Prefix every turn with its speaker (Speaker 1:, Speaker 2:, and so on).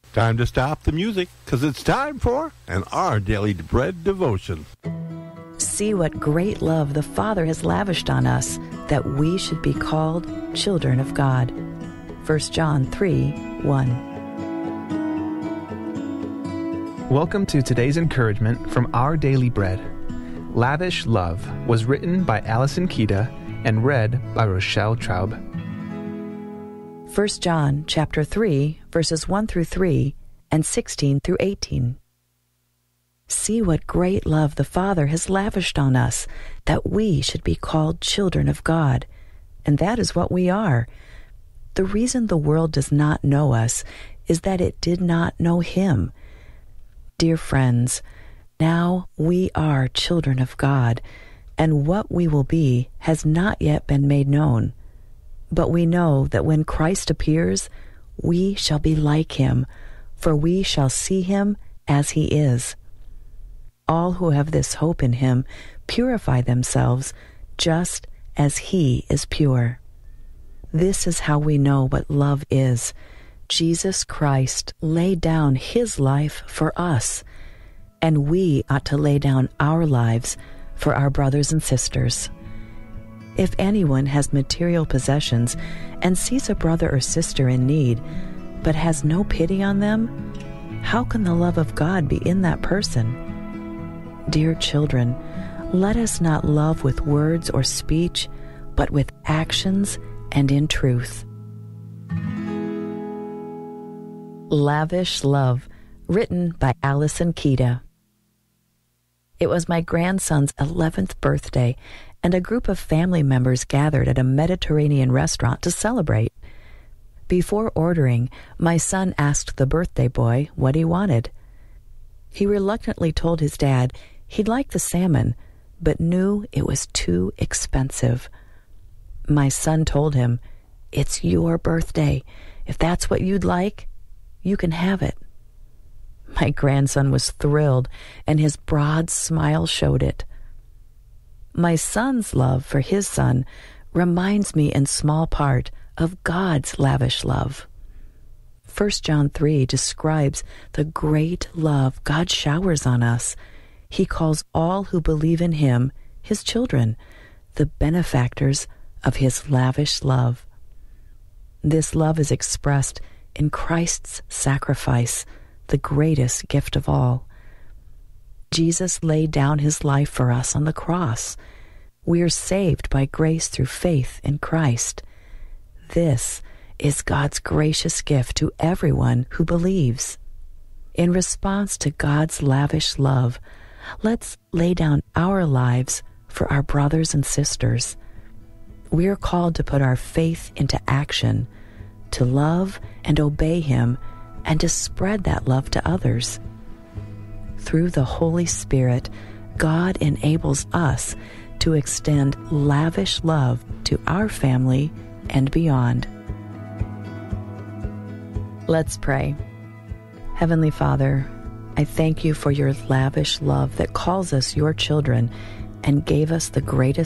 Speaker 1: Time to stop the music, because it's time for an Our Daily Bread devotion.
Speaker 2: See what great love the Father has lavished on us, that we should be called children of God. 1 John 3:1.
Speaker 3: Welcome to today's encouragement from Our Daily Bread. Lavish Love was written by Allison Kita and read by Rochelle Traub.
Speaker 2: 1 John chapter 3, verses 1 through 3 and 16 through 18. See what great love the Father has lavished on us, that we should be called children of God. And that is what we are. The reason the world does not know us is that it did not know Him. Dear friends, now we are children of God, and what we will be has not yet been made known. But we know that when Christ appears, we shall be like Him, for we shall see Him as He is. All who have this hope in Him purify themselves just as He is pure. This is how we know what love is. Jesus Christ laid down His life for us, and we ought to lay down our lives for our brothers and sisters. If anyone has material possessions and sees a brother or sister in need, but has no pity on them, how can the love of God be in that person? Dear children, let us not love with words or speech, but with actions and in truth. Lavish Love, written by Allison Kita. It was my grandson's 11th birthday, and a group of family members gathered at a Mediterranean restaurant to celebrate. Before ordering, my son asked the birthday boy what he wanted. He reluctantly told his dad he'd like the salmon, but knew it was too expensive. My son told him, "It's your birthday. If that's what you'd like, you can have it." My grandson was thrilled, and his broad smile showed it. My son's love for his son reminds me in small part of God's lavish love. 1 John 3 describes the great love God showers on us. He calls all who believe in Him His children, the benefactors of His lavish love. This love is expressed in Christ's sacrifice, the greatest gift of all. Jesus laid down His life for us on the cross. We are saved by grace through faith in Christ. This is God's gracious gift to everyone who believes. In response to God's lavish love, let's lay down our lives for our brothers and sisters. We are called to put our faith into action, to love and obey Him, and to spread that love to others. Through the Holy Spirit, God enables us to extend lavish love to our family and beyond. Let's pray. Heavenly Father, I thank You for Your lavish love that calls us Your children and gave us the greatest